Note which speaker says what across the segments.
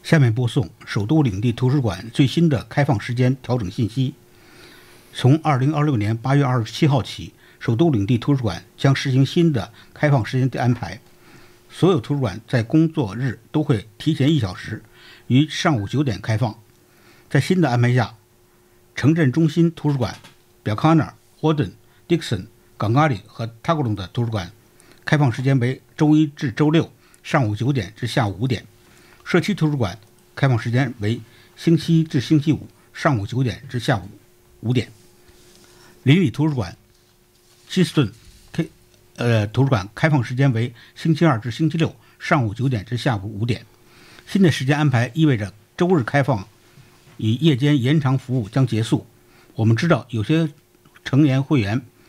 Speaker 1: 下面播送首都领地图书馆最新的开放时间调整信息。从2026年8月27号起，首都领地图书馆将实行新的开放时间的安排。所有图书馆在工作日都会提前1小时，于上午9点开放。在新的安排下，城镇中心图书馆、Belkana、Horden、Dixon、Gangali 和 Tagalong 的图书馆开放时间为周一至周六上午9点至下午5点。社区图书馆开放时间为星期一至星期五上午9点至下午5点。邻里图书馆希斯顿图书馆开放时间为星期二至星期六上午9点至下午5点。新的时间安排意味着周日开放与夜间延长服务将结束。我们知道有些成员会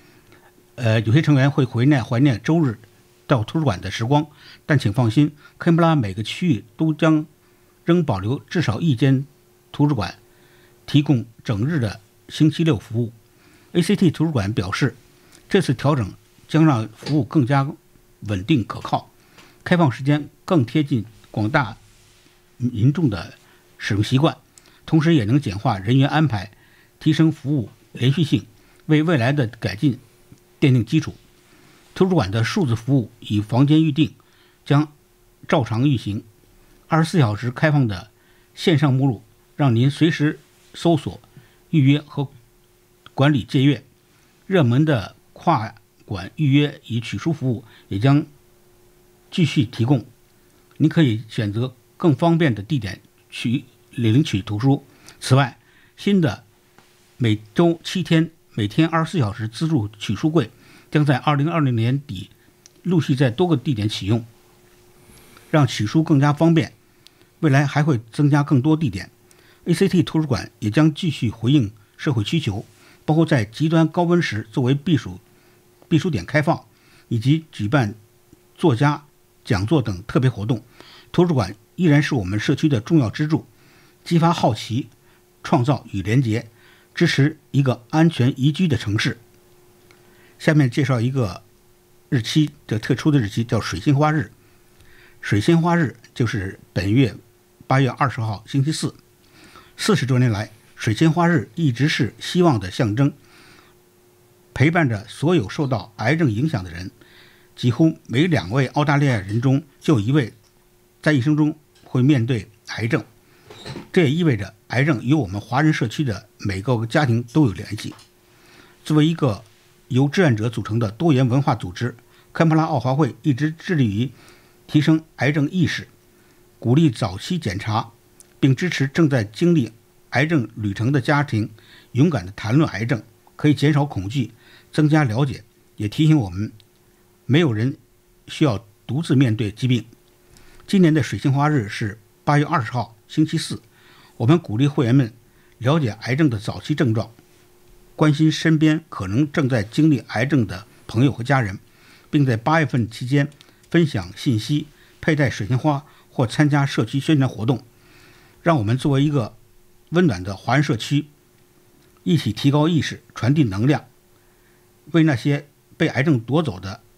Speaker 1: 怀念周日到图书馆的时光，但请放心，堪培拉每个区域都将仍保留至少一间图书馆，提供整日的星期六服务。ACT 图书馆表示，这次调整将让服务更加稳定可靠，开放时间更贴近广大民众的使用习惯，同时也能简化人员安排，提升服务连续性，为未来的改进奠定基础。图书馆的数字服务与房间预订将照常运行，24小时开放的线上目录让您随时搜索、预约和管理借阅。热门的跨馆预约与取书服务也将继续提供，您可以选择更方便的地点领取图书。此外，新的每周7天、每天24小时资助取书柜将在2020年底陆续在多个地点启用，让取书更加方便。未来还会增加更多地点。ACT 图书馆也将继续回应社会需求，包括在极端高温时作为避暑点开放，以及举办作家讲座等特别活动。图书馆依然是我们社区的重要支柱，激发好奇、创造与连结，支持一个安全宜居的城市。下面介绍一个日期，这特殊的日期叫水仙花日。水仙花日就是本月8月20号星期四。40多年来，水仙花日一直是希望的象征，陪伴着所有受到癌症影响的人。几乎每2位澳大利亚人中就1位在一生中会面对癌症，这也意味着癌症与我们华人社区的每个家庭都有联系。作为一个由志愿者组成的多元文化组织，堪培拉奥华会一直致力于提升癌症意识，鼓励早期检查，并支持正在经历癌症旅程的家庭勇敢地谈论癌症，可以减少恐惧，增加了解，也提醒我们没有人需要独自面对疾病。今年的水仙花日是8月20号星期四，我们鼓励会员们了解癌症的早期症状，关心身边可能正在经历癌症的朋友和家人，并在8月份期间分享信息、佩戴水仙花或参加社区宣传活动。让我们作为一个温暖的华人社区，一起提高意识，传递能量，为那些被癌症夺走的，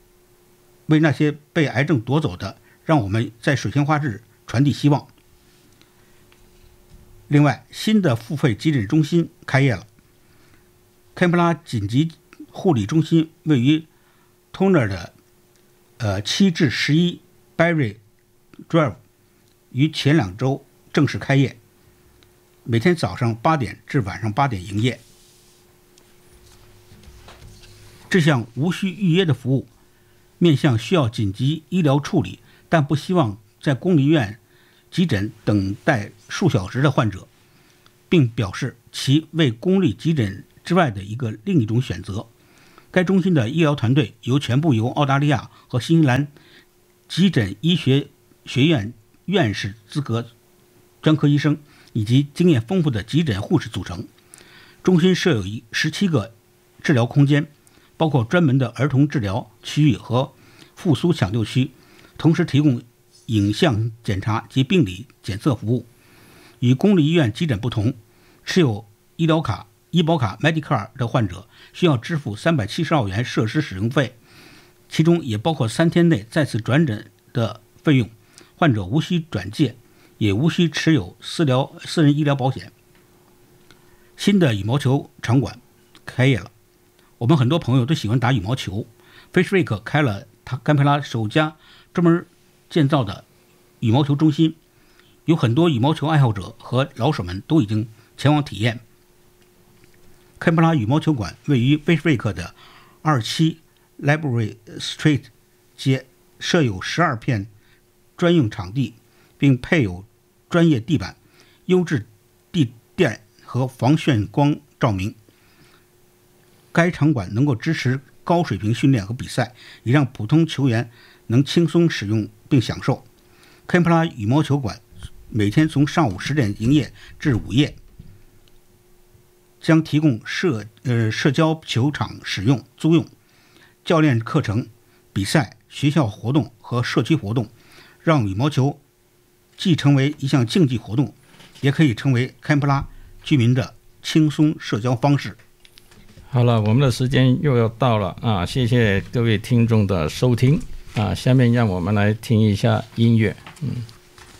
Speaker 1: 让我们在水仙花日传递希望。另外，新的付费急诊中心开业了。堪培拉紧急护理中心位于 Toner 的7至11 Barry Drive， 于前2周正式开业，每天早上8点至晚上8点营业。这项无需预约的服务面向需要紧急医疗处理但不希望在公立医院急诊等待数小时的患者，并表示其为公立急诊之外的另一种选择。该中心的医疗团队全部由澳大利亚和新西兰急诊医学学院院士资格专科医生以及经验丰富的急诊护士组成。中心设有17个治疗空间，包括专门的儿童治疗区域和复苏抢救区，同时提供影像检查及病理检测服务。与公立医院急诊不同，持有医保卡 Medicare 的患者需要支付370澳元设施使用费，其中也包括3天内再次转诊的费用。患者无需转介， 也无需持有私人医疗保险。新的羽毛球场馆开业了，我们很多朋友都喜欢打羽毛球。Fishwick 开了堪培拉首家专门建造的羽毛球中心，有很多羽毛球爱好者和老手们都已经前往体验。堪培拉羽毛球馆位于 Fishwick 的27 Library Street 街，设有12片专用场地，并配有专业地板、优质地垫和防眩光照明。该场馆能够支持高水平训练和比赛，也让普通球员能轻松使用并享受。堪培拉羽毛球馆每天从上午10点营业至午夜，将提供社交球场使用、租用、教练课程、比赛、学校活动和社区活动，让羽毛球既成为一项竞技活动，也可以成为堪培拉居民的轻松社交方式。
Speaker 2: 好了，我们的时间又要到了啊！谢谢各位听众的收听啊！下面让我们来听一下音乐。